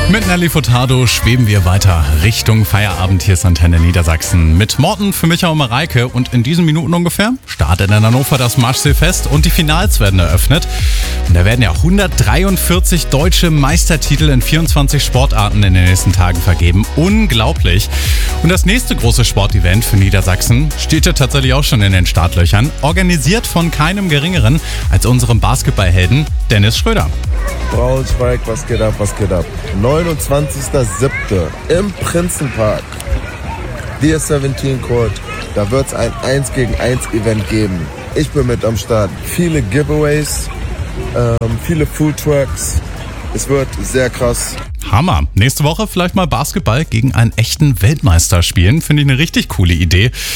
Mit Nelly Furtado schweben wir weiter Richtung Feierabend. Hier ist Antenne Niedersachsen mit Morten für Micha und Mareike. Und in diesen Minuten ungefähr startet in Hannover das Marschseefest und die Finals werden eröffnet. Und da werden ja 143 deutsche Meistertitel in 24 Sportarten in den nächsten Tagen vergeben. Unglaublich. Und das nächste große Sportevent für Niedersachsen steht ja tatsächlich auch schon in den Startlöchern. Organisiert von keinem Geringeren als unserem Basketballhelden Dennis Schröder. Braunschweig, was geht ab, was geht ab? 29.07. im Prinzenpark. Dear 17 Court, da wird es ein 1 gegen 1 Event geben. Ich bin mit am Start. Viele Giveaways, viele Foodtrucks. Es wird sehr krass. Hammer. Nächste Woche vielleicht mal Basketball gegen einen echten Weltmeister spielen. Finde ich eine richtig coole Idee.